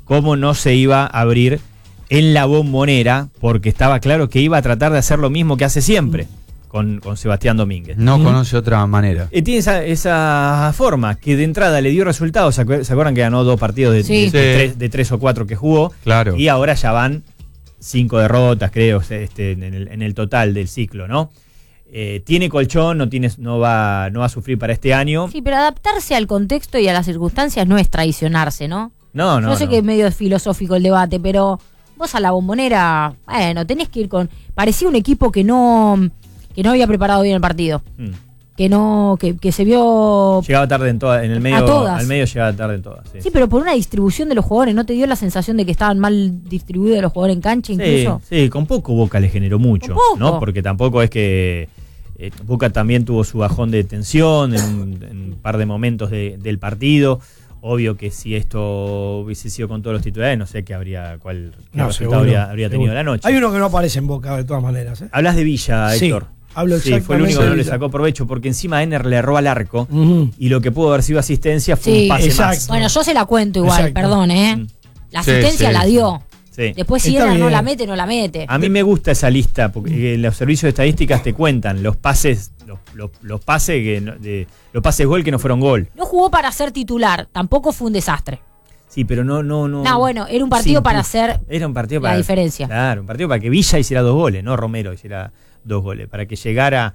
cómo no se iba a abrir en la Bombonera, porque estaba claro que iba a tratar de hacer lo mismo que hace siempre con Sebastián Domínguez. No conoce otra manera. Tiene esa forma, que de entrada le dio resultados. ¿Se acuerdan que ganó 2 partidos de 3 o 4 que jugó? Claro. Y ahora ya van 5 derrotas, creo, en el total del ciclo, ¿no? Tiene colchón, no va a sufrir para este año. Sí, pero adaptarse al contexto y a las circunstancias no es traicionarse, ¿no? No. Yo sé que es medio filosófico el debate, pero vos a la Bombonera, bueno, tenés que ir con... Parecía un equipo que no había preparado bien el partido. Que se vio... Llegaba tarde en todas, en el medio, al medio llegaba tarde en todas. Sí, pero por una distribución de los jugadores, ¿no te dio la sensación de que estaban mal distribuidos los jugadores en cancha incluso? Sí, con poco Boca le generó mucho, ¿no? Porque tampoco es que... Boca también tuvo su bajón de tensión en un par de momentos del partido. Obvio que si esto hubiese sido con todos los titulares, no sé qué resultado habría tenido la noche. Hay uno que no aparece en Boca de todas maneras. Hablas de Villa, Héctor. Sí, fue el único que no le sacó provecho, porque encima Ener le erró al arco y lo que pudo haber sido asistencia fue un pase más. Bueno, yo se la cuento igual, perdón, La asistencia la dio. Sí. Después si Ener no la mete, no la mete. A mí me gusta esa lista, porque los servicios de estadísticas te cuentan los pases, los pases gol que no fueron gol. No jugó para ser titular, tampoco fue un desastre. Sí, pero no. Bueno, era un partido para hacer la diferencia. Claro, un partido para que Villa hiciera 2 goles, no Romero hiciera 2 goles, para que llegara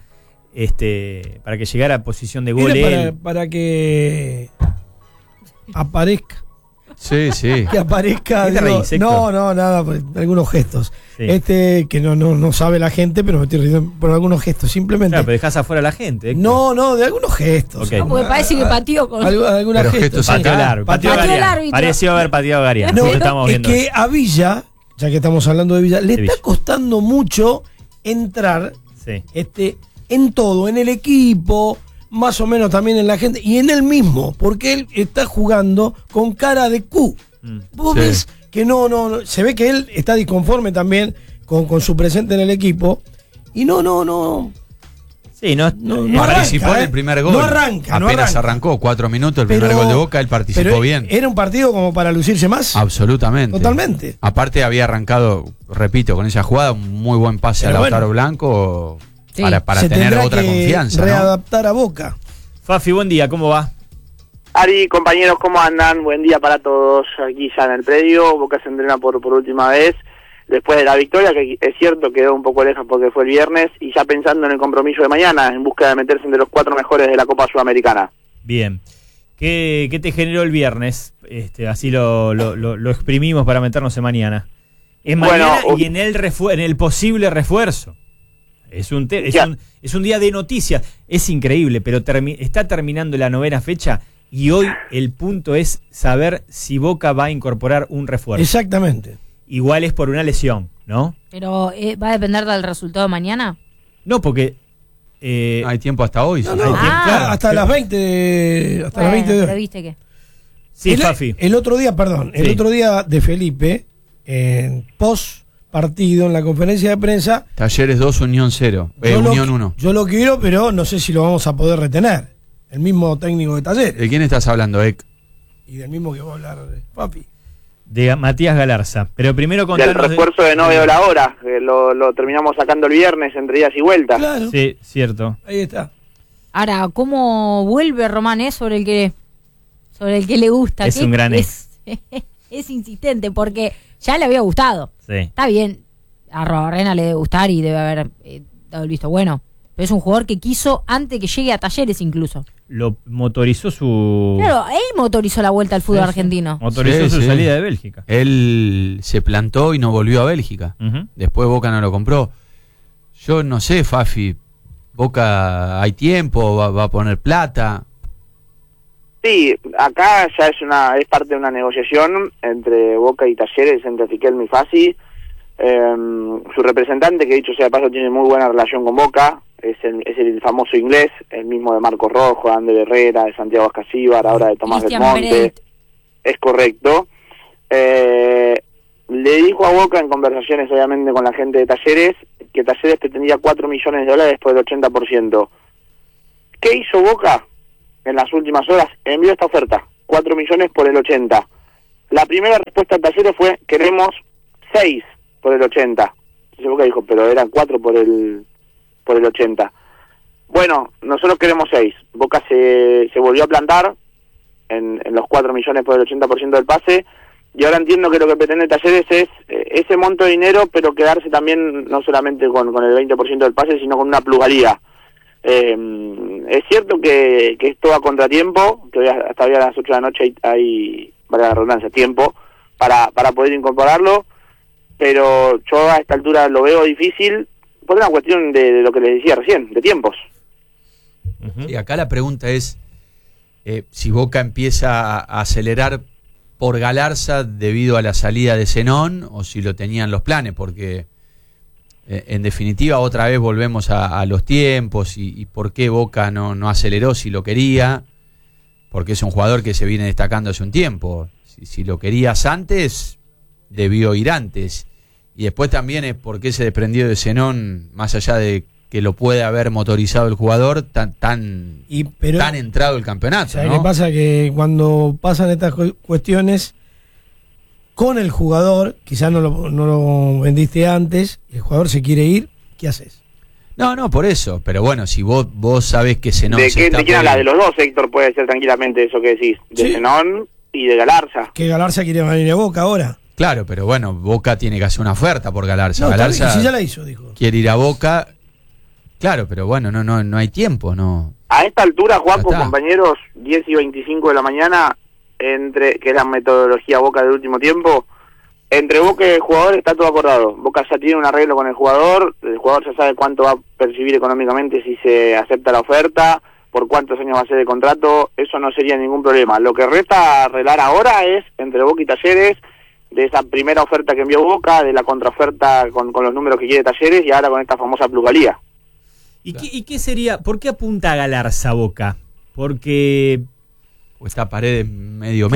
a posición de gol. Para que aparezca. Sí. Que aparezca. ¿Qué te reís, Héctor? No, nada, algunos gestos. Sí. Que no sabe la gente, pero me estoy riendo por algunos gestos, simplemente. Claro, pero dejás afuera a la gente, Héctor. No, de algunos gestos. Okay. No, porque parece que pateó con... Algunos gestos. Pateó Garián. Pareció haber pateado a Garián. No, es que a Villa, ya que estamos hablando de Villa, le está costando mucho entrar en todo, en el equipo, más o menos también en la gente y en él mismo, porque él está jugando con cara de Q. Vos ves que no, se ve que él está disconforme también con su presente en el equipo y no participó en el primer gol. Apenas arrancó 4 minutos el primer gol de Boca, él participó bien. ¿Era un partido como para lucirse más? Absolutamente. Totalmente. Aparte había arrancado, repito, con esa jugada, un muy buen pase a Lautaro Blanco para tener otra confianza. Readaptar a Boca. Fafi, buen día, ¿cómo va? Ari, compañeros, ¿cómo andan? Buen día para todos. Aquí ya en el predio, Boca se entrena por última vez. Después de la victoria, que es cierto quedó un poco lejos porque fue el viernes, y ya pensando en el compromiso de mañana, en busca de meterse entre los 4 mejores de la Copa Sudamericana. Bien. ¿Qué te generó el viernes? Así lo exprimimos para meternos en mañana. En mañana y en el posible refuerzo. Es un día de noticias. Es increíble, pero está terminando la 9ª fecha y hoy el punto es saber si Boca va a incorporar un refuerzo. Exactamente. Igual es por una lesión, ¿no? Pero ¿va a depender del resultado de mañana? No, porque hay tiempo hasta hoy. Hasta las 20. Hasta las 20 de hoy. Pero viste que... Sí, Fafi. El otro día de Felipe, post partido en la conferencia de prensa. Talleres 2, Unión 0. Unión 1. Yo lo quiero, pero no sé si lo vamos a poder retener. El mismo técnico de Talleres. ¿De quién estás hablando, Ek? Y del mismo que va a hablar Papi. De Matías Galarza. Pero primero contanos... Del refuerzo de no veo la hora, que lo terminamos sacando el viernes entre idas y vueltas. Claro. Sí, cierto. Ahí está. Ahora, ¿cómo vuelve Román sobre el que le gusta? Es un gran es insistente, porque ya le había gustado. Sí. Está bien, a Robarrena le debe gustar y debe haber dado el visto bueno. Pero es un jugador que quiso antes que llegue a Talleres incluso. Lo motorizó su... Claro, él motorizó la vuelta al fútbol argentino. Motorizó su salida de Bélgica. Él se plantó y no volvió a Bélgica. Después Boca no lo compró. Yo no sé, Fafi, Boca hay tiempo, va a poner plata. Sí, acá ya es parte de una negociación entre Boca y Talleres, entre Riquelme y Fassi. Su representante, que dicho sea de paso tiene muy buena relación con Boca, es el famoso inglés, el mismo de Marcos Rojo, de Ander Herrera, de Santiago Ascasíbar, ahora de Tomás Belmonte. Es correcto. Le dijo a Boca, en conversaciones obviamente con la gente de Talleres, que Talleres pretendía $4 millones por el 80%. ¿Qué hizo Boca en las últimas horas? Envió esta oferta, 4 millones por el 80%. La primera respuesta a Talleres fue: queremos 6 por el 80. Entonces Boca dijo, pero eran 4 por el 80. Bueno, nosotros queremos 6. Boca se volvió a plantar en los 4 millones por el 80% del pase, y ahora entiendo que lo que pretende Talleres es ese monto de dinero, pero quedarse también no solamente con el 20% del pase, sino con una plusvalía. Es cierto que esto va a contratiempo, que hasta hoy a las 8 de la noche hay valga la redundancia, tiempo para poder incorporarlo, pero yo a esta altura lo veo difícil por una cuestión de lo que les decía recién, de tiempos. Y acá la pregunta es si Boca empieza a acelerar por Galarza debido a la salida de Zenón, o si lo tenían los planes, porque en definitiva otra vez volvemos a los tiempos y por qué Boca no aceleró si lo quería, porque es un jugador que se viene destacando hace un tiempo. Si lo querías antes, debió ir antes. Y después también es por qué se desprendió de Zenón, más allá de que lo puede haber motorizado el jugador, tan entrado el campeonato. ¿Sabes qué pasa? Que cuando pasan estas cuestiones con el jugador, quizás no lo vendiste antes, el jugador se quiere ir, ¿qué haces? No, por eso. Pero bueno, si vos sabés que Zenón ¿De quién habla? De los dos, Héctor, puede ser tranquilamente eso que decís. De Zenón y de Galarza. Que Galarza quiere venir a Boca ahora. Claro, pero bueno, Boca tiene que hacer una oferta por Galarza. No, Galarza si ya la hizo, dijo. Quiere ir a Boca. Claro, pero bueno, no hay tiempo, no. A esta altura, Juaco, compañeros, 10 y 25 de la mañana, que es la metodología Boca del último tiempo, entre Boca y el jugador está todo acordado. Boca ya tiene un arreglo con el jugador ya sabe cuánto va a percibir económicamente si se acepta la oferta, por cuántos años va a ser el contrato, eso no sería ningún problema. Lo que resta arreglar ahora es, entre Boca y Talleres, de esa primera oferta que envió Boca, de la contraoferta con los números que quiere Talleres, y ahora con esta famosa plusvalía. ¿Y qué sería? ¿Por qué apunta a Galarza Boca? Porque está Paredes medio.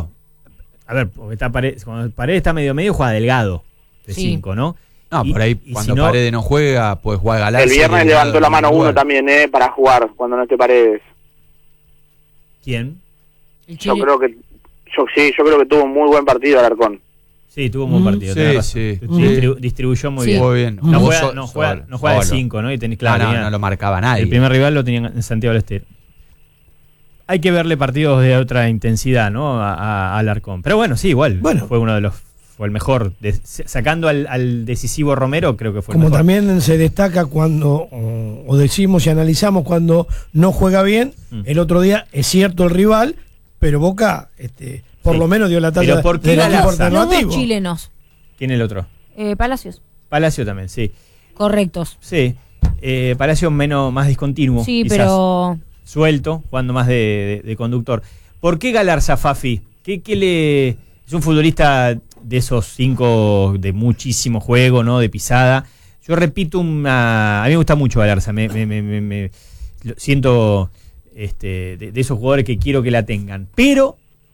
A ver, porque cuando Paredes está medio, juega Delgado de 5, ¿no? No, por ahí cuando si Paredes no juega, pues juega Galarza. El viernes levantó la mano uno también, para jugar cuando no esté Paredes. ¿Quién? Yo creo que tuvo un muy buen partido Alarcón. Sí, tuvo un buen partido. Sí. Distribuyó muy bien. Muy bien. No juega de 5, ¿no? No lo marcaba nadie. El primer rival lo tenían en Santiago del Estero. Hay que verle partidos de otra intensidad, ¿no? A Alarcón. Pero bueno, sí, igual. Bueno. Fue el mejor. Sacando al decisivo Romero, creo que fue el mejor. Como también se destaca cuando, o decimos y analizamos cuando no juega bien, el otro día es cierto el rival, pero Boca por lo menos dio la talla. ¿Pero por qué Los dos chilenos. ¿Quién es el otro? Palacios. Palacio también, sí. Correctos. Sí. Palacio más discontinuo. Sí, quizás. pero Suelto, jugando más de conductor. ¿Por qué Galarza, Fafi? Es un futbolista de esos 5 de muchísimo juego, ¿no? De pisada. Yo repito a mí me gusta mucho Galarza. Me siento de esos jugadores que quiero que la tengan. Pero,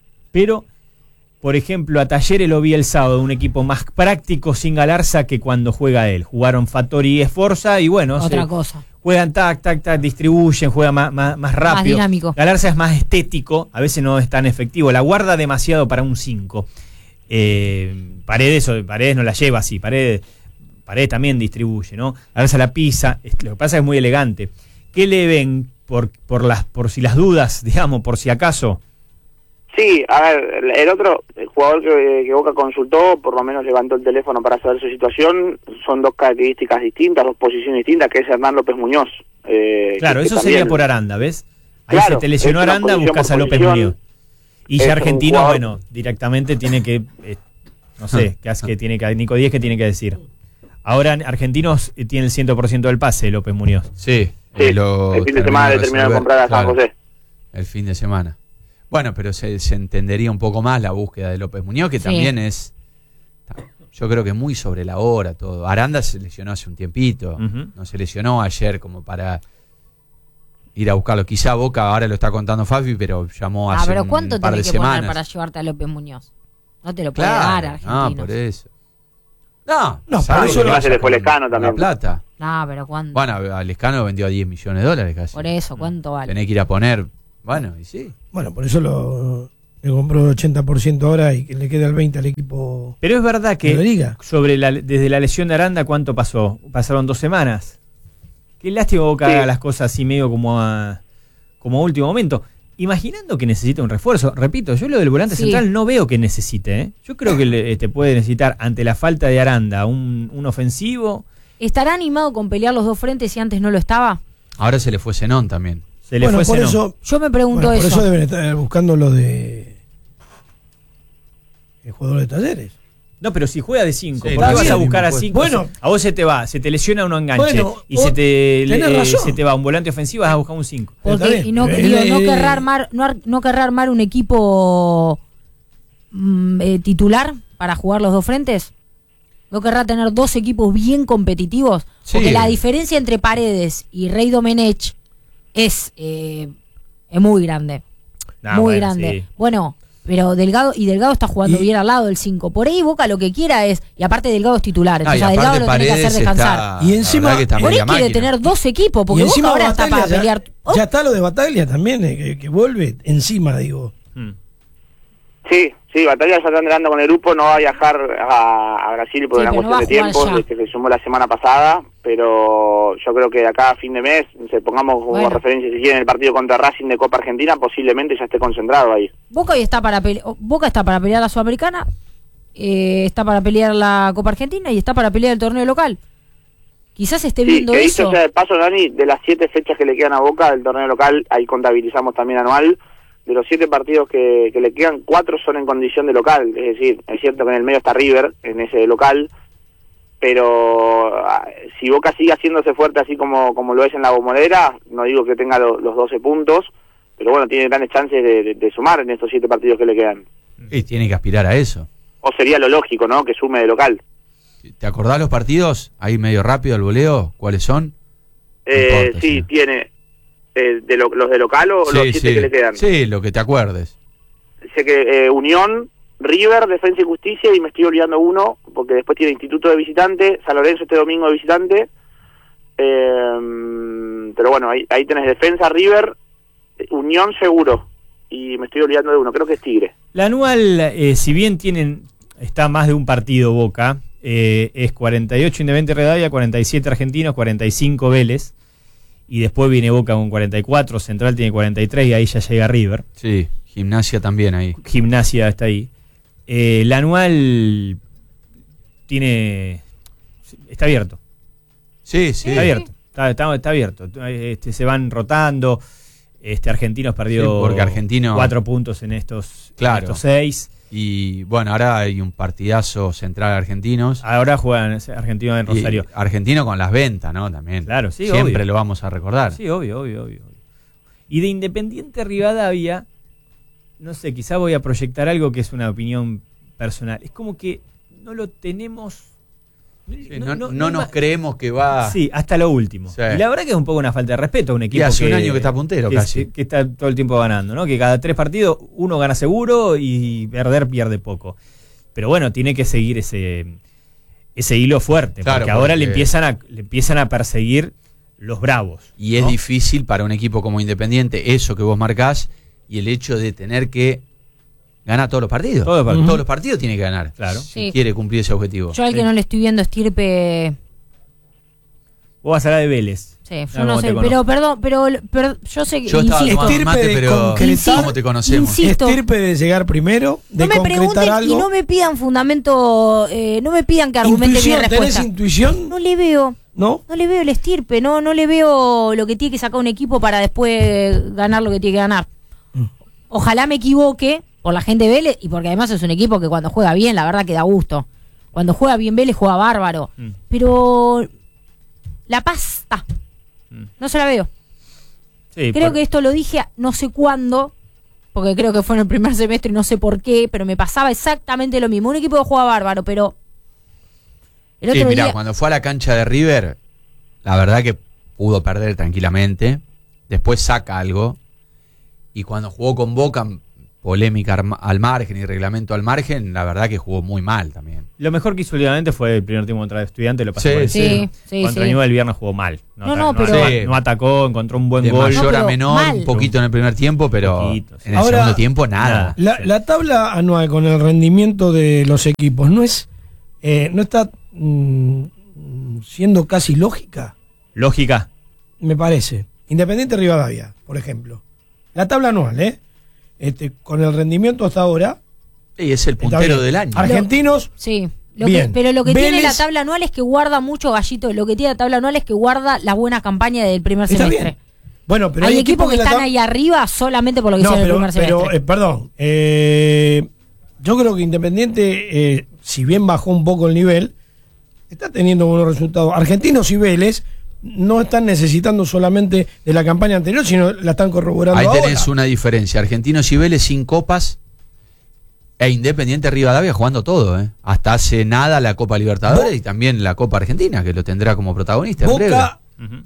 por ejemplo, a Talleres lo vi el sábado, un equipo más práctico sin Galarza que cuando juega él. Jugaron Fattori y Esforza y bueno, otra cosa. Juegan tac, distribuyen, juegan más rápido. Más dinámico. Galarza es más estético, a veces no es tan efectivo. La guarda demasiado para un 5. Paredes no la lleva así. Paredes también distribuye, ¿no? Galarza la pisa. Lo que pasa es que es muy elegante. ¿Qué le ven por si las dudas, digamos, por si acaso? Sí, a ver, el otro jugador que Boca consultó, por lo menos levantó el teléfono para saber su situación, son 2 características distintas, 2 posiciones distintas, que es Hernán López Muñoz. Claro, eso también sería por Aranda, ¿ves? Ahí claro, se te lesionó Aranda, buscas a López Muñoz. Y ya Argentino, bueno, directamente tiene que, no sé, Nico Díez, ¿qué tiene que decir? Ahora Argentinos tiene el 100% del pase, López Muñoz. Sí, el fin de semana le terminó de comprar a San José. El fin de semana. Bueno, pero se entendería un poco más la búsqueda de López Muñoz, que también es, yo creo que muy sobre la hora todo. Aranda se lesionó hace un tiempito, no se lesionó ayer como para ir a buscarlo. Quizá Boca ahora lo está contando Fafi, pero llamó hace pero un ¿cuánto par de tenés que poner semanas para llevarte a López Muñoz? No te lo puede dar Argentinos. No, por eso. No, para eso se le fue Lescano también. La plata. No, pero ¿cuánto? Bueno, a Lescano vendió a $10 millones casi. Por eso, ¿cuánto vale? Tenés que ir a poner, bueno, y sí. Bueno, por eso Le compró el 80% ahora y que le queda el 20% al equipo. Pero es verdad que desde la lesión de Aranda, ¿cuánto pasó? Pasaron 2 semanas. Qué lástima Boca haga las cosas así medio como a último momento. Imaginando que necesita un refuerzo. Repito, yo lo del volante central no veo que necesite. Yo creo que puede necesitar, ante la falta de Aranda, un ofensivo. ¿Estará animado con pelear los dos frentes si antes no lo estaba? Ahora se le fue Zenón también. Por eso, yo me pregunto eso. Por eso deben estar buscando lo de el jugador de Talleres. No, pero si juega de 5, ¿por qué vas a buscar a 5? Bueno, a vos se te lesiona uno enganche y se te va un volante ofensivo, vas a buscar un 5. Porque no querrá armar un equipo titular para jugar los dos frentes. ¿No querrá tener 2 equipos bien competitivos? Porque la diferencia entre Paredes y Rey Domenech es muy grande. Muy grande. Sí. Bueno, pero Delgado está jugando bien al lado del 5. Por ahí Boca lo que quiera es, y aparte Delgado es titular, entonces a Delgado lo tiene que hacer descansar. Y encima por ahí quiere tener 2 equipos, porque Boca ahora está para pelear. Ya está lo de Bataglia también, que vuelve encima, digo. Sí, Bataglia ya está entrenando con el grupo, no va a viajar a Brasil por una cuestión de tiempo, que se sumó la semana pasada, pero yo creo que de acá a fin de mes, pongamos como referencia si quieren el partido contra Racing de Copa Argentina, posiblemente ya esté concentrado ahí. Boca está para pelear la Sudamericana, está para pelear la Copa Argentina y está para pelear el torneo local. Quizás esté viendo que eso. Dicho sea de paso, Dani, de las 7 fechas que le quedan a Boca del torneo local, ahí contabilizamos también anual. De los 7 partidos que le quedan, 4 son en condición de local. Es decir, es cierto que en el medio está River, en ese local, pero si Boca sigue haciéndose fuerte así como lo es en la Bombonera, no digo que tenga los 12 puntos, pero bueno, tiene grandes chances de sumar en estos 7 partidos que le quedan. Y tiene que aspirar a eso. O sería lo lógico, ¿no?, que sume de local. ¿Te acordás los partidos? Ahí medio rápido al voleo, ¿cuáles son? Sí, tiene... los de local o los 7 que le quedan. Sí, lo que te acuerdes. Sé que Unión, River, Defensa y Justicia, y me estoy olvidando uno, porque después tiene Instituto de visitante, San Lorenzo este domingo de visitante. Pero bueno, ahí tenés Defensa, River, Unión seguro, y me estoy olvidando de uno, creo que es Tigre. La anual, si bien está más de un partido Boca, es 48 Independiente Rivadavia, 47 Argentinos, 45 Vélez. Y después viene Boca con 44, Central tiene 43 y ahí ya llega River. Sí, Gimnasia también ahí. Gimnasia está ahí. La anual está abierto. Sí. Está abierto. Está abierto. Se van rotando. Argentinos perdió porque Argentino 4 puntos en estos 6. Y bueno, ahora hay un partidazo Central Argentinos. Ahora juegan Argentinos en Rosario. Argentino con las ventas, ¿no? También. Claro, sí, siempre obvio. Lo vamos a recordar. Sí, obvio. Y de Independiente Rivadavia, no sé, quizá voy a proyectar algo que es una opinión personal. Es como que no lo tenemos... No nos creemos que va... Sí, hasta lo último. Sí. Y la verdad que es un poco una falta de respeto a un equipo hace un año que está puntero casi. Que está todo el tiempo ganando, ¿no? Que cada 3 partidos uno gana seguro y perder pierde poco. Pero bueno, tiene que seguir ese hilo fuerte, porque ahora le empiezan a perseguir los bravos. Y es difícil para un equipo como Independiente, eso que vos marcás, y el hecho de tener que ganar todos los partidos. Todos los partidos tiene que ganar. Claro. Si quiere cumplir ese objetivo. Yo al que no le estoy viendo estirpe. Vos vas a hablar de Vélez. Sí, yo no sé, pero perdón, pero yo sé que yo estaba tomando mate, pero ¿cómo te conocemos? Estirpe de llegar primero, de no me pregunten algo. Y no me pidan fundamento, no me pidan que argumenten mi respuesta. ¿Tenés intuición? No le veo. ¿No? No le veo el estirpe, no le veo lo que tiene que sacar un equipo para después ganar lo que tiene que ganar. Ojalá me equivoque por la gente de Vélez y porque además es un equipo que cuando juega bien, la verdad que da gusto. Cuando juega bien Vélez, juega bárbaro. Pero la pasta, no se la veo. Sí, creo que esto lo dije no sé cuándo, porque creo que fue en el primer semestre y no sé por qué, pero me pasaba exactamente lo mismo. Un equipo que juega bárbaro, pero... Mirá, cuando fue a la cancha de River, la verdad que pudo perder tranquilamente. Después saca algo. Y cuando jugó con Boca, polémica al margen y reglamento al margen, la verdad que jugó muy mal también. Lo mejor que hizo últimamente fue el primer tiempo contra Estudiantes, lo pasó por sí, contra Newell's el viernes jugó mal. Pero no atacó, encontró un buen de gol. mayor a menor, un poquito en el primer tiempo, pero en el segundo tiempo nada. La tabla anual con el rendimiento de los equipos no está siendo casi lógica. ¿Lógica? Me parece. Independiente Rivadavia, por ejemplo. La tabla anual, con el rendimiento hasta ahora. Y es el puntero del año. Argentinos. Sí. Bien. Pero lo que Vélez, tiene la tabla anual es que guarda mucho, Gallito. Lo que tiene la tabla anual es que guarda la buena campaña del primer semestre. Bien. Bueno, pero hay equipos que están ahí arriba solamente por lo que hicieron el primer semestre. Perdón. Yo creo que Independiente, si bien bajó un poco el nivel, está teniendo buenos resultados. Argentinos y Vélez no están necesitando solamente de la campaña anterior, sino la están corroborando ahora. Ahí tenés una diferencia. Argentinos y Vélez sin copas e Independiente Rivadavia jugando todo. Hasta hace nada la Copa Libertadores y también la Copa Argentina, que lo tendrá como protagonista. Boca,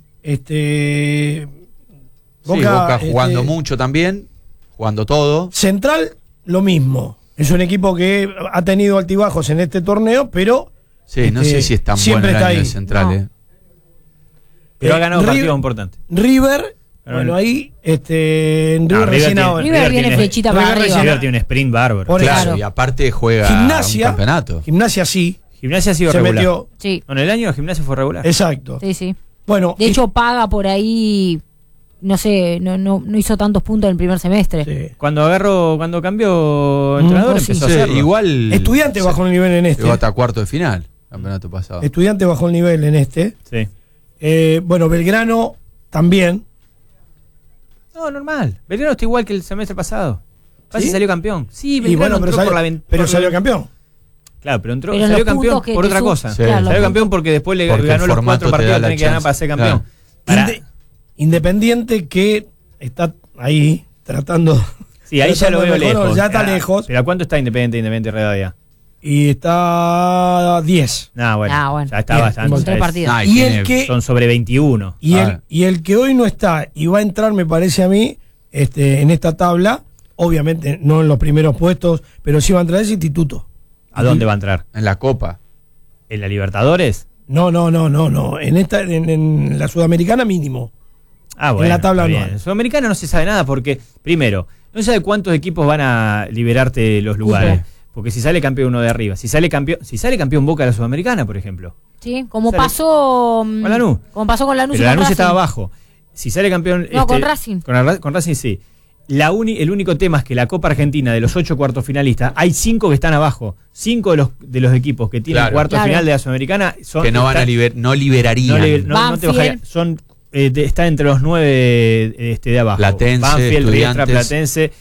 Boca jugando mucho también, jugando todo. Central, lo mismo. Es un equipo que ha tenido altibajos en este torneo, pero... Sí, no sé si es tan bueno el año de Central. No. Pero ha ganado partidos importantes. River, bueno, ahí River recién ahora. River viene flechita para arriba. River tiene un sprint bárbaro. Claro, y aparte juega Gimnasia, un campeonato. Gimnasia sí. Gimnasia ha sido se regular. Metió. Sí. En el año Gimnasia fue regular. Exacto. Sí. Bueno, de hecho paga por ahí, no sé, no hizo tantos puntos en el primer semestre. Sí. Cuando cambió entrenador empezó a hacerlo. Igual Estudiante bajó el nivel en este. Llegó hasta cuarto de final, campeonato pasado. Estudiante bajó el nivel en este. Sí. Bueno, Belgrano también. No, normal. Belgrano está igual que el semestre pasado. Casi salió campeón. Sí, Belgrano entró por la pero salió campeón. Claro, pero salió campeón por otra cosa. Sí. Claro, salió campeón porque después le ganó los 4 partidos que tenía que ganar para ser campeón. Independiente que está ahí tratando. Sí, ahí ya lo veo lejos. Ya está lejos. ¿Pero a cuánto está Independiente Rivadavia? Y está 10. Bueno. Ya está bastante. 3 partidos. Y el que son sobre 21. Y el que hoy no está y va a entrar, me parece a mí, en esta tabla, obviamente no en los primeros puestos, pero sí va a entrar ese Instituto. ¿A dónde va a entrar? En la Copa. ¿En la Libertadores? No. En la Sudamericana mínimo. Bueno. En la tabla anual. En Sudamericana no se sabe nada porque, primero, no se sabe cuántos equipos van a liberarte los lugares. Porque si sale campeón uno de arriba, si sale campeón Boca de la Sudamericana, por ejemplo. Sí, como pasó con Lanús. Como pasó con Lanús. Pero Lanús estaba abajo. Si sale campeón. No, con Racing. Con Racing sí. El único tema es que la Copa Argentina, de los 8 cuartos finalistas, hay 5 que están abajo. 5 de los equipos que tienen cuarto final de la Sudamericana son. Que no van no liberarían. No te bajarían. Están entre los 9 de abajo. Banfield, Riestra, Platense,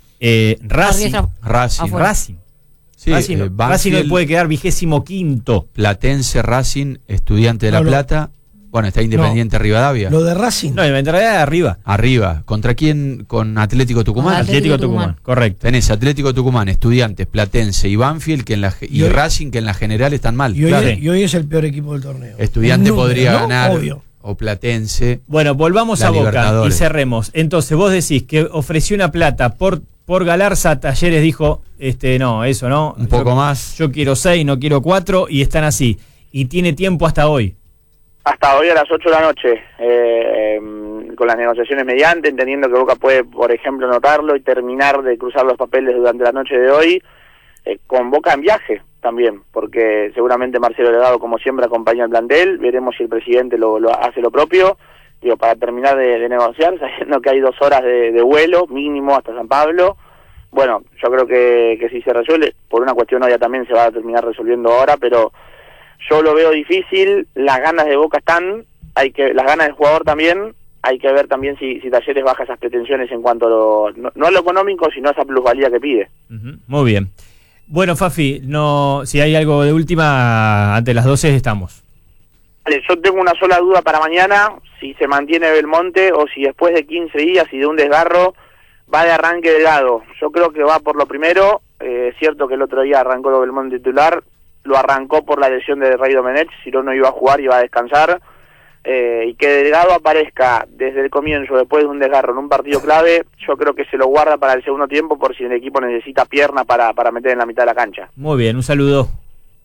Racing. Sí, Racing no puede quedar 25º. Platense, Racing, Estudiante de La Plata. Bueno, está Independiente Rivadavia. Lo de Racing. No, Independiente Rivadavia arriba. Arriba. ¿Contra quién? Con Atlético Tucumán. Atlético Tucumán, correcto. Tenés Atlético Tucumán, Estudiantes, Platense y Banfield y Racing, que en la general están mal. Y hoy es el peor equipo del torneo. Estudiante podría ganar. Obvio. O Platense. Bueno, volvamos a Boca y cerremos. Entonces, vos decís que ofreció una plata por Galarza. Talleres dijo, no, eso no. Un poco más. Yo quiero 6, no quiero 4, y están así. Y tiene tiempo hasta hoy. Hasta hoy a las 8 de la noche, con las negociaciones mediante, entendiendo que Boca puede, por ejemplo, notarlo y terminar de cruzar los papeles durante la noche de hoy, con Boca en viaje también, porque seguramente Marcelo Delgado, como siempre, acompaña al plantel. Veremos si el presidente lo hace lo propio, para terminar de negociar, sabiendo que hay 2 horas de vuelo mínimo hasta San Pablo. Bueno, yo creo que si se resuelve, por una cuestión obvia también se va a terminar resolviendo ahora, pero yo lo veo difícil. Las ganas de Boca están, las ganas del jugador también. Hay que ver también si Talleres baja esas pretensiones en cuanto no a lo económico, sino a esa plusvalía que pide. Muy bien. Bueno, Fafi, si hay algo de última, antes de las 12 estamos. Vale, yo tengo una sola duda para mañana, si se mantiene Belmonte o si después de 15 días y de un desgarro va de arranque Delgado. Yo creo que va por lo primero. Es cierto que el otro día arrancó Belmonte titular, lo arrancó por la lesión de Rey Domenech, si no iba a jugar, iba a descansar. Y que Delgado aparezca desde el comienzo, después de un desgarro en un partido clave, yo creo que se lo guarda para el segundo tiempo por si el equipo necesita pierna para meter en la mitad de la cancha. Muy bien, un saludo.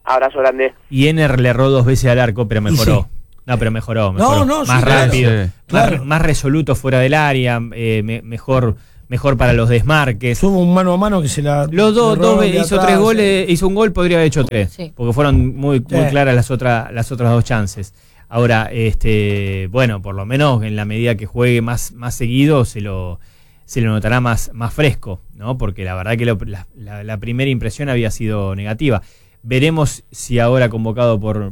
Abrazo grande. Y Ener le erró 2 veces al arco, pero mejoró. Sí. No, pero mejoró. No, más rápido, sí. más resoluto fuera del área, mejor para los desmarques. Tuvo un mano a mano que se la... Los dos hizo atrás, 3 goles, hizo un gol, podría haber hecho 3, Sí. porque fueron muy claras las otras 2 chances. Ahora, bueno, por lo menos en la medida que juegue más seguido se lo notará más fresco, ¿no? Porque la verdad que la primera impresión había sido negativa. Veremos si ahora convocado por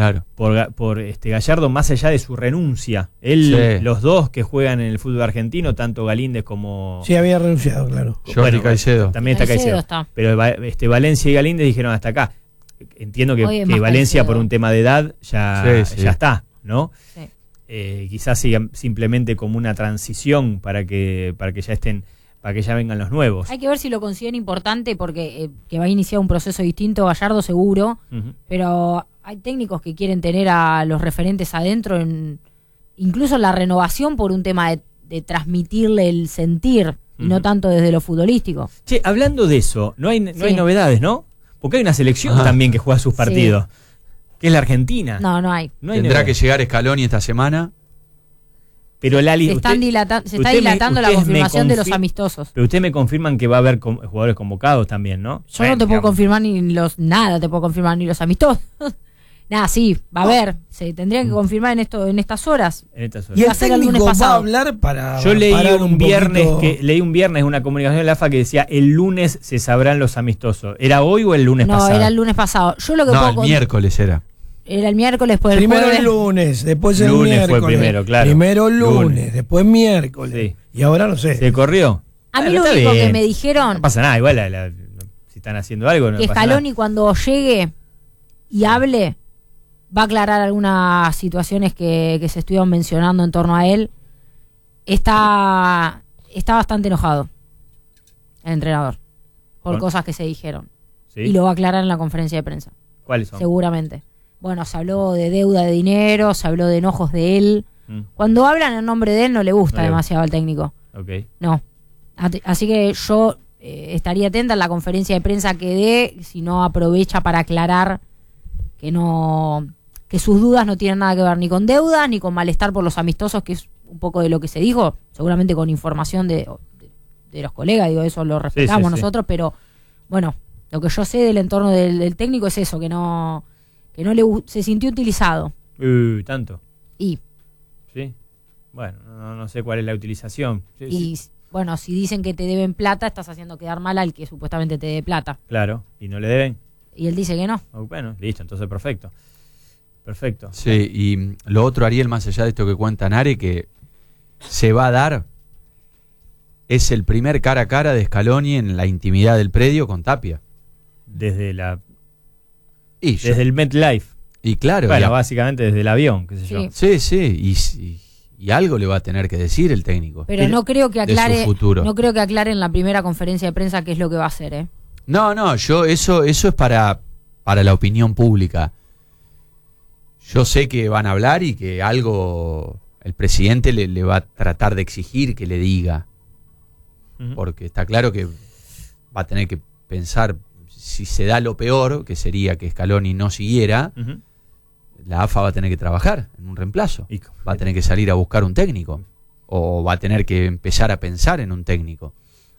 Gallardo, más allá de su renuncia, los dos que juegan en el fútbol argentino, tanto Galíndez como... Sí, había renunciado, claro. Jordi Caicedo. También está Caicedo. Pero Valencia y Galíndez dijeron hasta acá. Entiendo que Valencia, Caicedo, por un tema de edad, ya está, ¿no? Sí. Quizás siga simplemente como una transición para que ya vengan los nuevos. Hay que ver si lo consideran importante porque que va a iniciar un proceso distinto, Gallardo seguro, pero hay técnicos que quieren tener a los referentes adentro, incluso en la renovación por un tema de transmitirle el sentir, y no tanto desde lo futbolístico. Che, hablando de eso, no hay novedades, ¿no? Porque hay una selección también que juega sus partidos, que es la Argentina. No hay. Tendrá que llegar Scaloni esta semana. Pero Lali, se está dilatando la confirmación de los amistosos. Pero ustedes me confirman que va a haber jugadores convocados también, ¿no? Yo no te puedo confirmar ni los amistosos. Nada, sí, va a haber. Se tendría que confirmar en estas horas. Y el técnico va a hablar para... Yo leí un viernes una comunicación de la AFA que decía el lunes se sabrán los amistosos. ¿Era hoy o el lunes pasado? No, era el lunes pasado. Yo lo que el miércoles era. Era el miércoles, después el primero jueves. El lunes, después el miércoles. Fue primero, claro. Primero lunes, después miércoles. Sí. Y ahora no sé. ¿Se corrió? A mí lo único que me dijeron... No pasa nada, igual si están haciendo algo no que pasa Scaloni nada. Cuando llegue y hable, va a aclarar algunas situaciones que se estuvieron mencionando en torno a él. Está bastante enojado el entrenador por cosas que se dijeron. ¿Sí? Y lo va a aclarar en la conferencia de prensa. ¿Cuáles son? Seguramente. Bueno, se habló de deuda de dinero, se habló de enojos de él. Cuando hablan en nombre de él no le gusta demasiado al técnico. Okay. No. Así que yo estaría atenta a la conferencia de prensa que dé, si no aprovecha para aclarar que sus dudas no tienen nada que ver ni con deudas ni con malestar por los amistosos, que es un poco de lo que se dijo, seguramente con información de los colegas, digo, eso lo respetamos nosotros, pero bueno, lo que yo sé del entorno del técnico es eso, que no se sintió utilizado. Tanto. Sí. Bueno, no sé cuál es la utilización. Bueno, si dicen que te deben plata, estás haciendo quedar mal al que supuestamente te dé plata. Claro, y no le deben. Y él dice que no. Bueno, listo, entonces perfecto. Sí, y lo otro, Ariel, más allá de esto que cuenta Nare, que se va a dar, es el primer cara a cara de Scaloni en la intimidad del predio con Tapia. Desde el MetLife. Y claro. Bueno, básicamente desde el avión, qué sé yo. Sí, y algo le va a tener que decir el técnico. Pero no creo que aclare en la primera conferencia de prensa qué es lo que va a hacer, ¿eh? No, eso es para la opinión pública. Yo sé que van a hablar y que algo el presidente le va a tratar de exigir que le diga. Porque está claro que va a tener que pensar, si se da lo peor, que sería que Scaloni no siguiera, la AFA va a tener que trabajar en un reemplazo. Va a tener que salir a buscar un técnico. O va a tener que empezar a pensar en un técnico.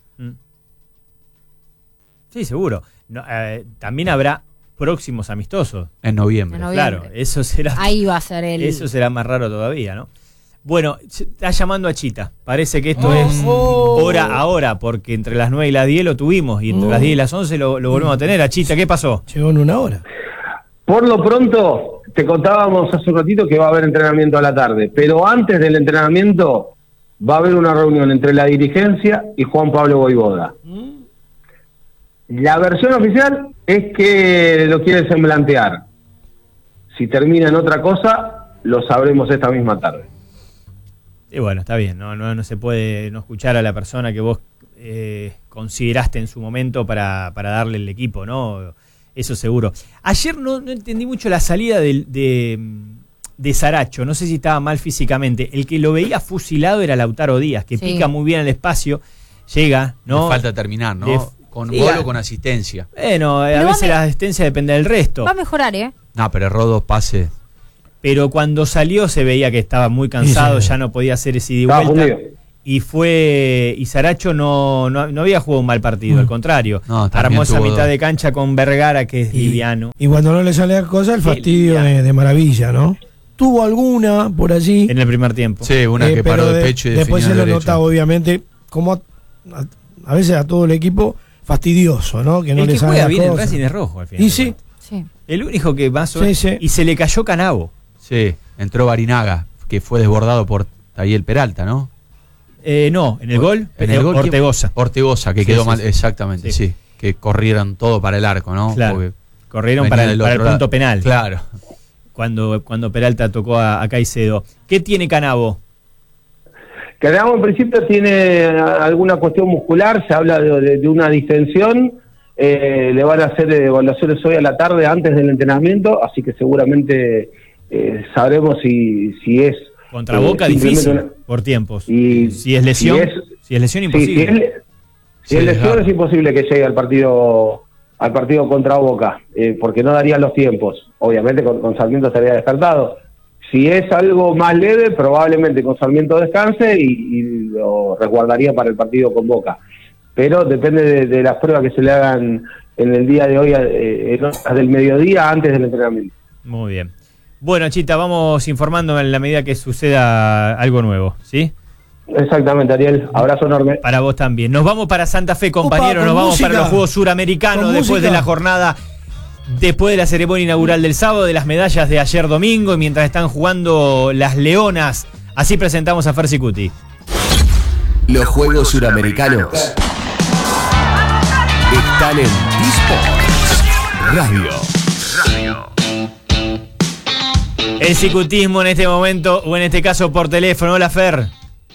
Sí, seguro. También habrá próximos amistosos. En noviembre. Claro, eso será... Ahí va a ser Eso será más raro todavía, ¿no? Bueno, está llamando a Chita. Parece que esto es hora a hora, porque entre las 9 y las 10 lo tuvimos, y entre las 10 y las 11 lo volvemos a tener. A Chita, ¿qué pasó? Llegó en una hora. Por lo pronto, te contábamos hace un ratito que va a haber entrenamiento a la tarde, pero antes del entrenamiento va a haber una reunión entre la dirigencia y Juan Pablo Vojvoda. La versión oficial es que lo quiere semblantear. Si termina en otra cosa, lo sabremos esta misma tarde. Y bueno, está bien, no se puede no escuchar a la persona que vos consideraste en su momento para darle el equipo, ¿no? Eso seguro. Ayer no entendí mucho la salida de Saracho, no sé si estaba mal físicamente. El que lo veía fusilado era Lautaro Díaz, que pica muy bien el espacio, llega, ¿no? Le falta terminar, ¿no? con gol o con asistencia. Bueno, a veces la asistencia depende del resto. Va a mejorar, No, pero erró 2 pases. Pero cuando salió se veía que estaba muy cansado, ya no podía hacer ese ida y vuelta. Y Saracho no había jugado un mal partido, al contrario. Armó esa mitad de cancha con Vergara, que es liviano. Y cuando no le sale la cosa, el fastidio de Maravilla, ¿no? Tuvo alguna por allí. En el primer tiempo. Sí, una que paró de pecho y después se lo notaba, obviamente, como a veces a todo el equipo, fastidioso, ¿no? Que no le sale la bien cosa. El Racing es rojo al final. Y sí. El único que más sí. Y se le cayó Canavo. Sí, entró Barinaga, que fue desbordado por Tayel Peralta, ¿no? No, en el gol, Ortegoza, que quedó mal, exactamente, sí. Que corrieron todo para el arco, ¿no? Claro, corrieron para el punto penal. Claro. Cuando Peralta tocó a Caicedo. ¿Qué tiene Canavo? Canavo en principio tiene alguna cuestión muscular, se habla de una distensión, le van a hacer evaluaciones hoy a la tarde antes del entrenamiento, así que seguramente sabremos si es... Contra Boca difícil, por tiempos. Y si es lesión, imposible. Si es lesión es imposible que llegue al partido contra Boca, porque no darían los tiempos. Obviamente con Sarmiento estaría descartado. Si es algo más leve, probablemente con Sarmiento descanse y lo resguardaría para el partido con Boca. Pero depende de las pruebas que se le hagan en el día de hoy, en horas del mediodía, antes del entrenamiento. Muy bien. Bueno, Chita, vamos informando en la medida que suceda algo nuevo, ¿sí? Exactamente, Ariel. Abrazo enorme. Para vos también. Nos vamos para Santa Fe, compañeros. Nos vamos para los Juegos Suramericanos después de la jornada, después de la ceremonia inaugural del sábado, de las medallas de ayer domingo, y mientras están jugando las Leonas. Así presentamos a Fer Cicuti. Los Juegos Suramericanos están en eSports Radio. El cicutismo en este momento, o en este caso por teléfono. Hola, Fer.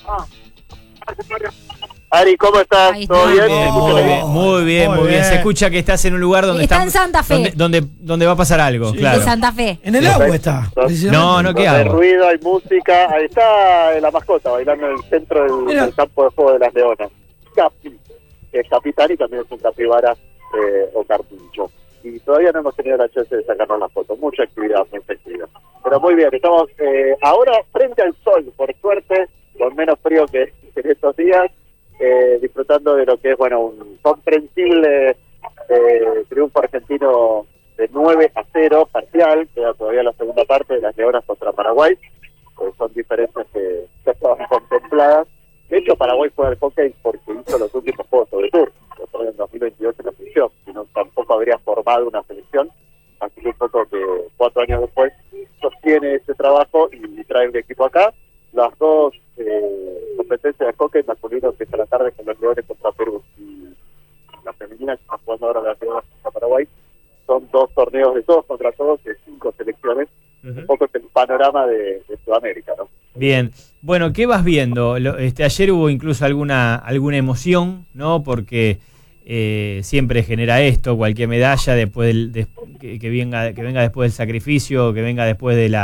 Ari, ¿cómo estás? ¿Todo bien? Muy bien. Se escucha que estás en un lugar donde está en Santa Fe. Donde va a pasar algo, claro. En Santa Fe. En el agua está. No, ¿qué hago? Hay ruido, hay música. Ahí está la mascota bailando en el centro del campo de juego de las Leonas. Capi, que es capitán y también es un capibara o carpincho. Y todavía no hemos tenido la chance de sacarnos la foto. Mucha actividad. Pero muy bien, estamos ahora frente al sol, por suerte, con menos frío que en estos días, disfrutando de lo que es, bueno, un comprensible triunfo argentino de 9-0 parcial. Queda todavía la segunda parte de las Leonas contra Paraguay. Son diferencias que ya estaban contempladas. De hecho, Paraguay fue al hockey porque hizo los últimos Juegos de Tour. En 2028 en la selección, si no tampoco habría formado una selección. Así que un poco que 4 años después sostiene ese trabajo y trae un equipo acá. Las dos competencias de hockey masculino que a la tarde con los Leones contra Perú y la femenina que está jugando ahora las Leonas contra Paraguay, son 2 torneos de todos contra todos de 5 selecciones. Un poco es el panorama de Sudamérica, ¿no? Bien, bueno, ¿qué vas viendo? Ayer hubo incluso alguna emoción, ¿no? Porque siempre genera esto, cualquier medalla después que venga después del sacrificio, que venga después de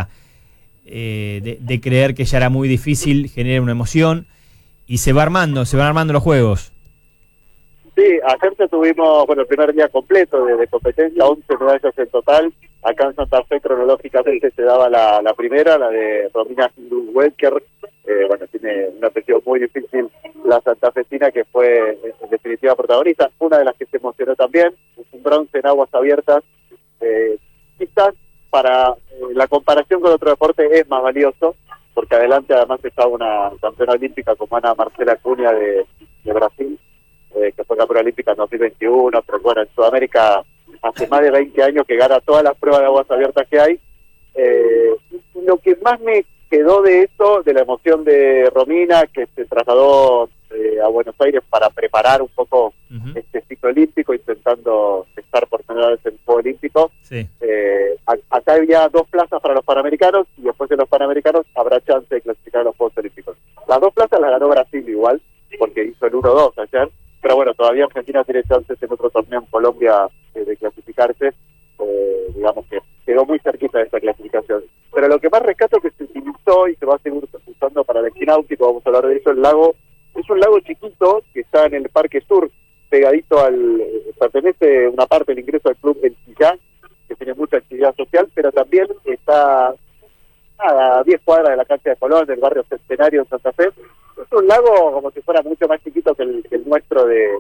de creer que ya era muy difícil, genera una emoción y se van armando los juegos. Sí, ayer tuvimos, el primer día completo de competencia, 11 medallas en total. Acá en Santa Fe cronológicamente se daba la primera, la de Romina Welker. Tiene un apellido muy difícil la santafesina, que fue en definitiva protagonista. Una de las que se emocionó también, un bronce en aguas abiertas. Quizás para la comparación con otro deporte es más valioso, porque adelante además está una campeona olímpica como Ana Marcela Cunha de Brasil, que fue campeona olímpica en 2021, pero en Sudamérica hace más de 20 años que gana todas las pruebas de aguas abiertas que hay. Lo que más me quedó de eso, de la emoción de Romina, que se trasladó a Buenos Aires para preparar un poco este ciclo olímpico, intentando estar por primera vez en el Juego Olímpico. Sí. Acá había 2 plazas para los Panamericanos, y después de los Panamericanos habrá chance de clasificar a los Juegos Olímpicos. Las 2 plazas las ganó Brasil igual, porque hizo el 1-2 ayer, pero todavía Argentina tiene chances en otro torneo en Colombia de clasificarse. Digamos que quedó muy cerquita de esta clasificación. Pero lo que más rescato que se utilizó y se va a seguir usando para el esquí náutico, vamos a hablar de eso, el lago, es un lago chiquito que está en el Parque Sur, pegadito al tiene mucha actividad social, pero también está a 10 cuadras de la cancha de Colón, del barrio Centenario en Santa Fe. Es un lago como si fuera mucho más chiquito que el nuestro de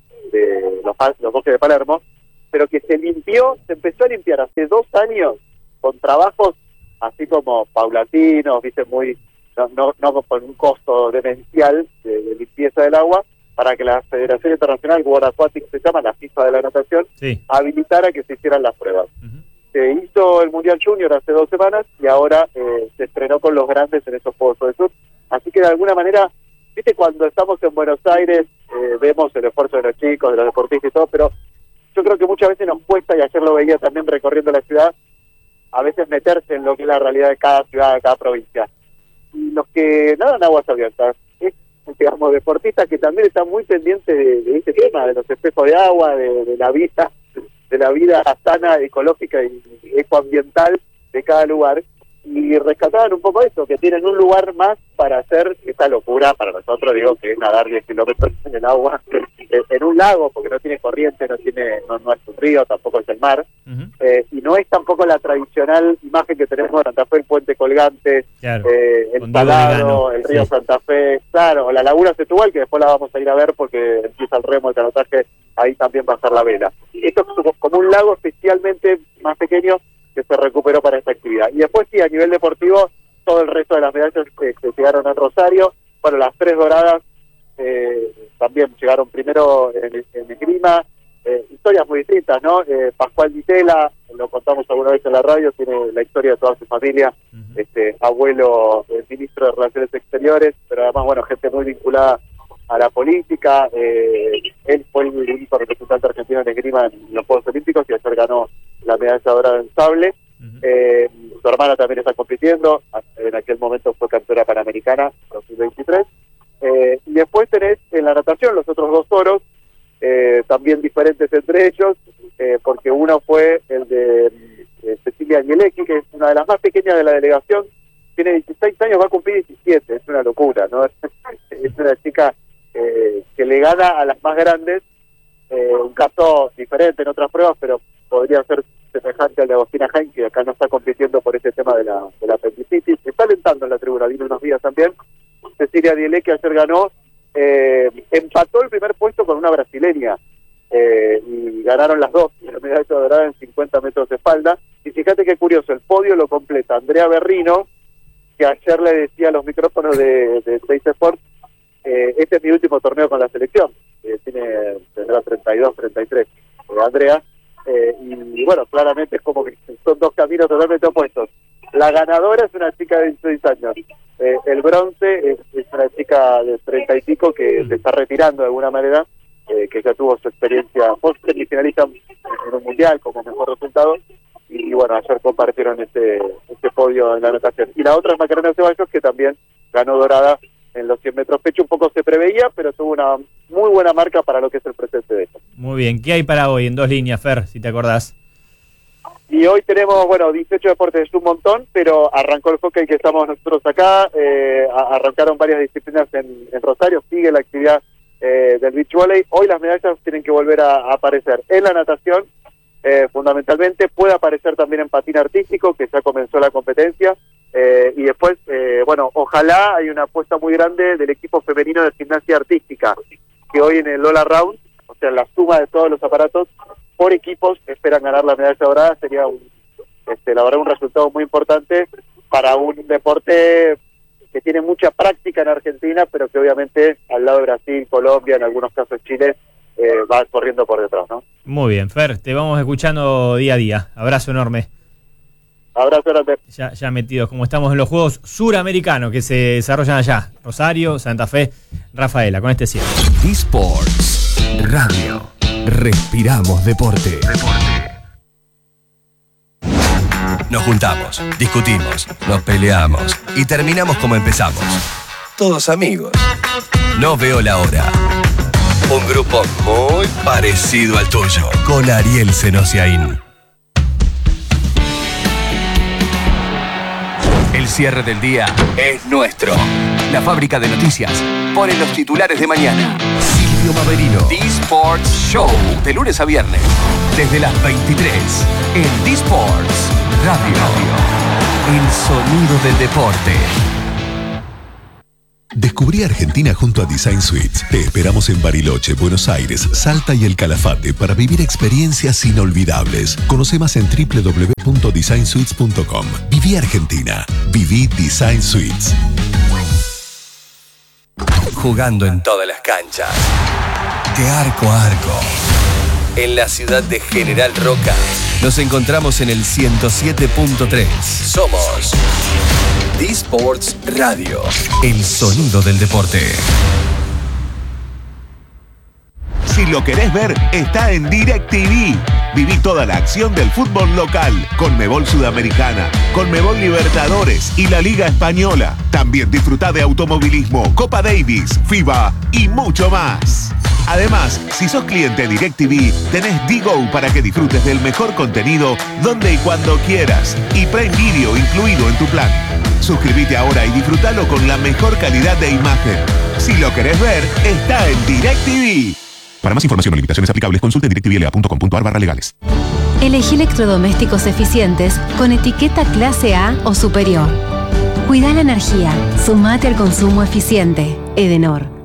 los bosques de Palermo, pero que se empezó a limpiar hace 2 años con trabajos así como paulatinos, viste, muy no con un costo demencial de limpieza del agua, para que la Federación Internacional World Aquatic, se llama la FIFA de la natación, habilitara que se hicieran las pruebas. Se hizo el Mundial Junior hace 2 semanas y ahora se estrenó con los grandes en esos Juegos del Sur. Así que de alguna manera, viste, cuando estamos en Buenos Aires, vemos el esfuerzo de los chicos, de los deportistas y todo, pero yo creo que muchas veces nos cuesta, y ayer lo veía también recorriendo la ciudad, a veces meterse en lo que es la realidad de cada ciudad, de cada provincia. Y los que nadan aguas abiertas, digamos, deportistas que también están muy pendientes de este tema, de los espejos de agua, de la vida sana, ecológica y ecoambiental de cada lugar, y rescataban un poco eso, que tienen un lugar más para hacer esta locura, para nosotros digo que es nadar 10 kilómetros en el agua, en un lago, porque no tiene corriente, no es un río, tampoco es el mar, y no es tampoco la tradicional imagen que tenemos de Santa Fe, el puente colgante, claro, el Salado, el río Santa Fe, claro, la laguna Setúbal, que después la vamos a ir a ver porque empieza el remo, el canotaje, ahí también va a estar la vela. Esto es como un lago especialmente más pequeño que se recuperó para esta actividad. Y después sí, a nivel deportivo, todo el resto de las medallas que llegaron a Rosario, bueno, las 3 doradas también llegaron primero en esgrima, historias muy distintas, ¿no? Pascual Ditela, lo contamos alguna vez en la radio, tiene la historia de toda su familia, abuelo ministro de Relaciones Exteriores, pero además, bueno, gente muy vinculada a la política. Él fue el único representante argentino en esgrima en los Juegos Olímpicos y ayer ganó la medalla dorada en sable. Su hermana también está compitiendo, en aquel momento fue campeona panamericana 2023. Y después tenés en la natación los otros 2 oros, también diferentes entre ellos, porque uno fue el de Cecilia Anielecki, que es una de las más pequeñas de la delegación, tiene 16 años, va a cumplir 17, es una locura, ¿no? Es una chica que le gana a las más grandes, un caso diferente en otras pruebas, pero podría ser semejante al de Agostina Jain, que acá no está compitiendo por ese tema de la apendicitis. Está alentando en la tribuna, vino unos días también. Cecilia Anielecki ayer ganó, empató el primer puesto con una brasileña, y ganaron las 2, la medalla dorada en 50 metros de espalda. Y fíjate qué curioso, el podio lo completa Andrea Berrino, que ayer le decía a los micrófonos de Seis Sports, este es mi último torneo con la selección, tendrá 32, 33, Andrea, y bueno, claramente es como que son 2 caminos totalmente opuestos. La ganadora es una chica de 16 años, el bronce es una chica de 30 y pico que se está retirando de alguna manera, que ya tuvo su experiencia, fue semifinalista en un mundial como mejor resultado, y bueno, ayer compartieron este podio en la natación. Y la otra es Macarena Ceballos, que también ganó dorada en los 100 metros pecho, un poco se preveía, pero tuvo una muy buena marca para lo que es el presente de esto. Muy bien, ¿qué hay para hoy en 2 líneas, Fer, si te acordás? Y hoy tenemos, 18 deportes, es un montón, pero arrancó el hockey que estamos nosotros acá, arrancaron varias disciplinas en Rosario, sigue la actividad del beach volley. Hoy las medallas tienen que volver a aparecer en la natación, fundamentalmente, puede aparecer también en patín artístico, que ya comenzó la competencia, y después, ojalá hay una apuesta muy grande del equipo femenino de gimnasia artística, que hoy en el Lola Round, o sea, la suma de todos los aparatos, por equipos esperan ganar la medalla dorada. Sería la verdad un resultado muy importante para un deporte que tiene mucha práctica en Argentina, pero que obviamente al lado de Brasil, Colombia, en algunos casos Chile, va corriendo por detrás, ¿no? Muy bien, Fer, te vamos escuchando día a día. Abrazo enorme. Abrazo grande. Ya metidos, como estamos en los Juegos Suramericanos que se desarrollan allá. Rosario, Santa Fe, Rafaela, con este cierre. eSports Radio. Respiramos deporte. Nos juntamos, discutimos, nos peleamos y terminamos como empezamos. Todos amigos. No veo la hora. Un grupo muy parecido al tuyo, con Ariel Senosiaín. El cierre del día es nuestro. La fábrica de noticias pone los titulares de mañana. Fabio Maverino. D-Sports Show. De lunes a viernes. Desde las 23. En D-Sports Radio. El sonido del deporte. Descubrí Argentina junto a Design Suites. Te esperamos en Bariloche, Buenos Aires, Salta y El Calafate para vivir experiencias inolvidables. Conoce más en www.designsuites.com. Viví Argentina. Viví Design Suites. Jugando en todas las canchas. De arco a arco. En la ciudad de General Roca. Nos encontramos en el 107.3. Somos D-Sports Radio. El sonido del deporte. Si lo querés ver, está en DirecTV. Viví toda la acción del fútbol local, Conmebol Sudamericana, Conmebol Libertadores y la Liga Española. También disfrutá de automovilismo, Copa Davis, FIBA y mucho más. Además, si sos cliente DirecTV, tenés D-Go para que disfrutes del mejor contenido donde y cuando quieras. Y Prime Video incluido en tu plan. Suscríbete ahora y disfrutalo con la mejor calidad de imagen. Si lo querés ver, está en DirecTV. Para más información o limitaciones aplicables, consulte directvla.com.ar/legales. Elegí electrodomésticos eficientes con etiqueta clase A o superior. Cuida la energía. Sumate al consumo eficiente. Edenor.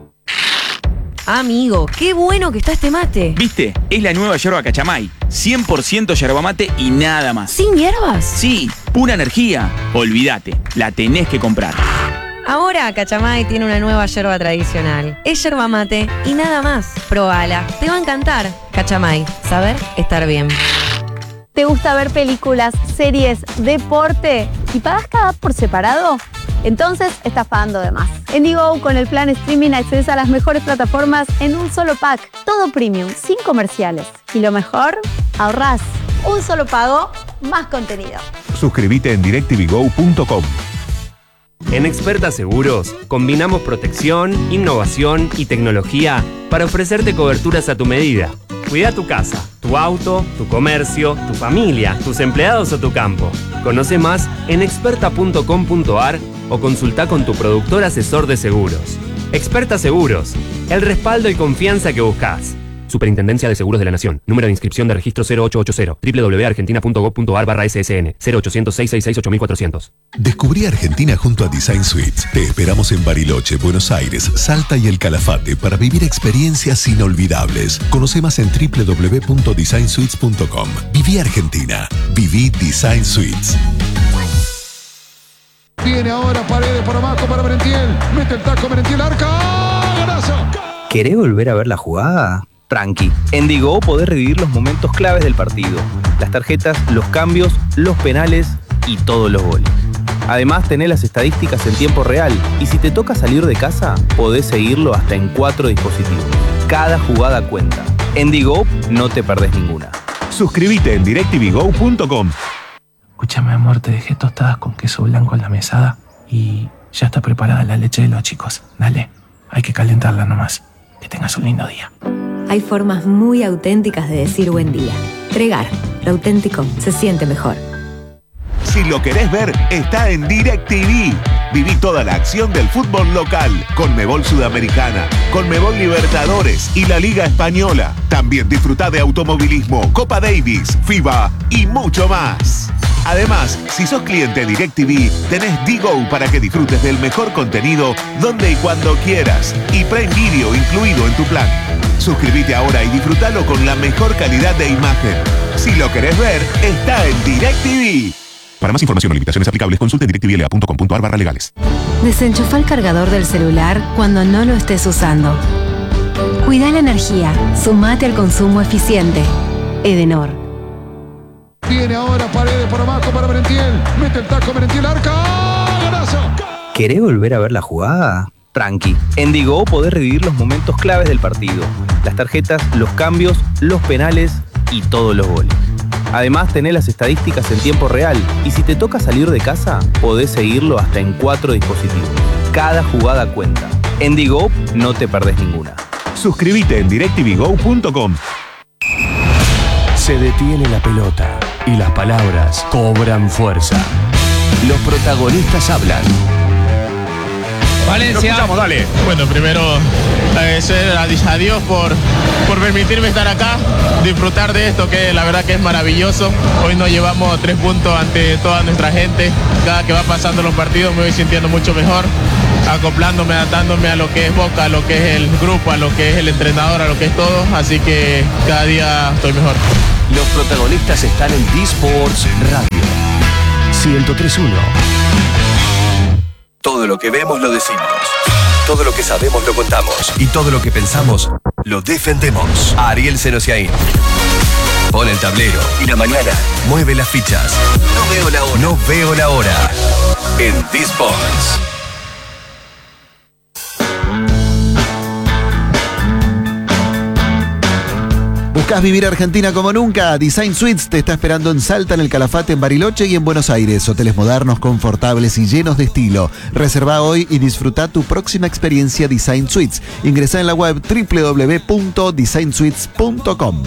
Amigo, qué bueno que está este mate. ¿Viste? Es la nueva yerba Cachamay. 100% yerba mate y nada más. ¿Sin hierbas? Sí, pura energía. Olvídate, la tenés que comprar. Ahora Cachamay tiene una nueva yerba tradicional. Es yerba mate y nada más. Probala, te va a encantar. Cachamay, saber estar bien. ¿Te gusta ver películas, series, deporte y pagas cada por separado? Entonces estás pagando de más. En D-Go con el plan streaming accedes a las mejores plataformas en un solo pack. Todo premium, sin comerciales. Y lo mejor, ahorrás. Un solo pago, más contenido. Suscríbete en directvgo.com. En Experta Seguros, combinamos protección, innovación y tecnología para ofrecerte coberturas a tu medida. Cuida tu casa, tu auto, tu comercio, tu familia, tus empleados o tu campo. Conoce más en experta.com.ar o consulta con tu productor asesor de seguros. Experta Seguros, el respaldo y confianza que buscas. Superintendencia de Seguros de la Nación. Número de inscripción de registro 0880. www.argentina.gov.ar/ssn. 0800-666-8400. Descubrí Argentina junto a Design Suites. Te esperamos en Bariloche, Buenos Aires, Salta y El Calafate para vivir experiencias inolvidables. Conoce más en www.designsuites.com. Viví Argentina. Viví Design Suites. Viene ahora Paredes por abajo para Merentiel. Mete el taco Merentiel, arca. ¡Golazo! ¿Querés volver a ver la jugada? Tranqui, en D-Go podés revivir los momentos claves del partido, las tarjetas, los cambios, los penales y todos los goles. Además tenés las estadísticas en tiempo real y si te toca salir de casa, podés seguirlo hasta en 4 dispositivos. Cada jugada cuenta. En D-Go no te perdés ninguna. Suscríbete en directvgo.com. Escúchame, amor, te dejé tostadas con queso blanco en la mesada y ya está preparada la leche de los chicos. Dale, hay que calentarla nomás. Que tengas un lindo día. Hay formas muy auténticas de decir buen día. Tregar, lo auténtico se siente mejor. Si lo querés ver, está en DirecTV. Viví toda la acción del fútbol local, Conmebol Sudamericana, Conmebol Libertadores y la Liga Española. También disfrutá de automovilismo, Copa Davis, FIBA y mucho más. Además, si sos cliente DirecTV, tenés D-Go para que disfrutes del mejor contenido donde y cuando quieras. Y Prime Video incluido en tu plan. Suscríbete ahora y disfrutalo con la mejor calidad de imagen. Si lo querés ver, está en DirecTV. Para más información o limitaciones aplicables, consulte directvla.com.ar/legales. Desenchufa el cargador del celular cuando no lo estés usando. Cuida la energía. Sumate al consumo eficiente. Edenor. Viene ahora Paredes por abajo para Merentiel. Mete el taco Merentiel, arca. ¡Golazo! ¿Querés volver a ver la jugada? Tranqui, en D-Go podés revivir los momentos claves del partido, las tarjetas, los cambios, los penales y todos los goles. Además tenés las estadísticas en tiempo real y si te toca salir de casa, podés seguirlo hasta en 4 dispositivos. Cada jugada cuenta. En D-Go no te perdés ninguna. Suscríbete en directvgo.com. Se detiene la pelota y las palabras cobran fuerza. Los protagonistas hablan. Valencia. Lo escuchamos, dale. Bueno, primero agradecer a Dios por permitirme estar acá, disfrutar de esto que la verdad que es maravilloso. Hoy nos llevamos 3 puntos ante toda nuestra gente. Cada que va pasando los partidos me voy sintiendo mucho mejor, acoplándome, adaptándome a lo que es Boca, a lo que es el grupo, a lo que es el entrenador, a lo que es todo. Así que cada día estoy mejor. Los protagonistas están en D-Sports Radio 103.1. Todo lo que vemos lo decimos. Todo lo que sabemos lo contamos. Y todo lo que pensamos lo defendemos. Ariel Senosiaín pone el tablero y la mañana mueve las fichas. No veo la hora. No veo la hora. En D-Sports. ¿Buscas vivir Argentina como nunca? Design Suites te está esperando en Salta, en el Calafate, en Bariloche y en Buenos Aires. Hoteles modernos, confortables y llenos de estilo. Reserva hoy y disfruta tu próxima experiencia Design Suites. Ingresa en la web www.designsuites.com.